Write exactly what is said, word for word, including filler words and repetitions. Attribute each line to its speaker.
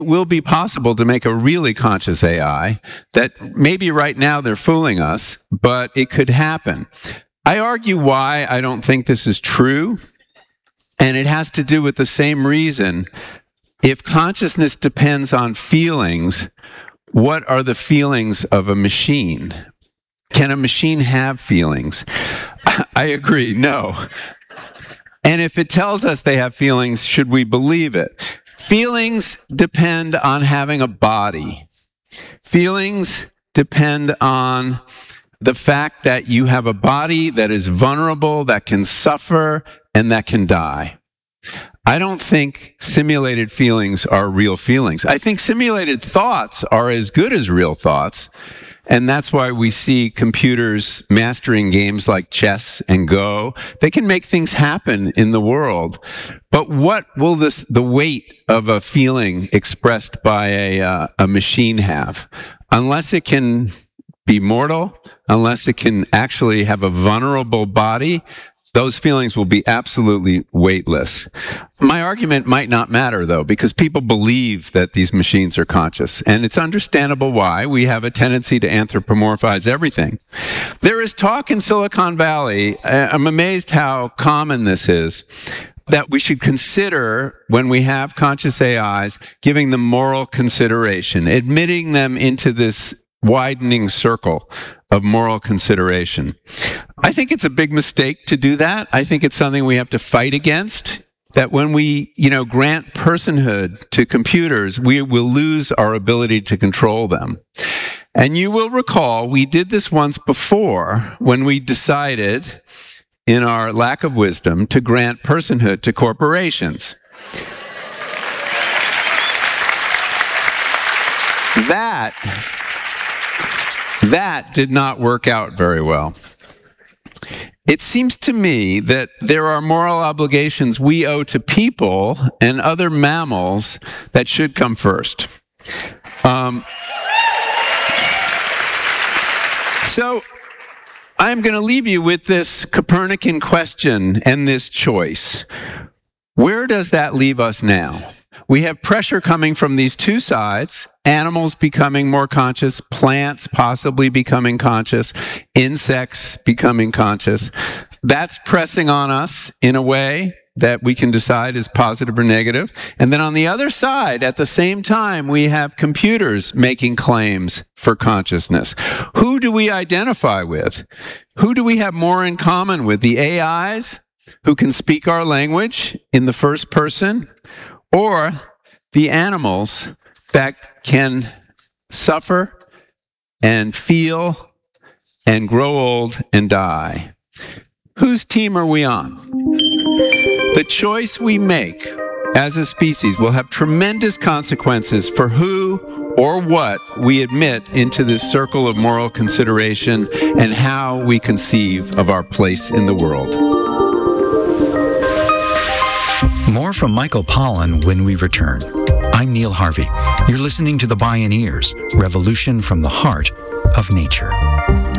Speaker 1: will be possible to make a really conscious A I that maybe right now they're fooling us, but it could happen. I argue why I don't think this is true, and it has to do with the same reason. If consciousness depends on feelings, what are the feelings of a machine? Can a machine have feelings? I agree, no. And if it tells us they have feelings, should we believe it? Feelings depend on having a body. Feelings depend on the fact that you have a body that is vulnerable, that can suffer, and that can die. I don't think simulated feelings are real feelings. I think simulated thoughts are as good as real thoughts. And that's why we see computers mastering games like chess and Go. They can make things happen in the world. But what will this, the weight of a feeling expressed by a, uh, a machine have? Unless it can be mortal, unless it can actually have a vulnerable body, those feelings will be absolutely weightless. My argument might not matter, though, because people believe that these machines are conscious, and it's understandable why. We have a tendency to anthropomorphize everything. There is talk in Silicon Valley, I'm amazed how common this is, that we should consider, when we have conscious A Is, giving them moral consideration, admitting them into this widening circle of moral consideration. I think it's a big mistake to do that. I think it's something we have to fight against, that when we, you know, grant personhood to computers, we will lose our ability to control them. And you will recall, we did this once before when we decided, in our lack of wisdom, to grant personhood to corporations. That That did not work out very well. It seems to me that there are moral obligations we owe to people and other mammals that should come first. Um, so I'm going to leave you with this Copernican question and this choice. Where does that leave us now? We have pressure coming from these two sides, animals becoming more conscious, plants possibly becoming conscious, insects becoming conscious. That's pressing on us in a way that we can decide is positive or negative. And then on the other side, at the same time, we have computers making claims for consciousness. Who do we identify with? Who do we have more in common with? The A Is who can speak our language in the first person? Or the animals that can suffer and feel and grow old and die? Whose team are we on? The choice we make as a species will have tremendous consequences for who or what we admit into this circle of moral consideration and how we conceive of our place in the world.
Speaker 2: More from Michael Pollan when we return. I'm Neil Harvey. You're listening to The Bioneers, Revolution from the Heart of Nature.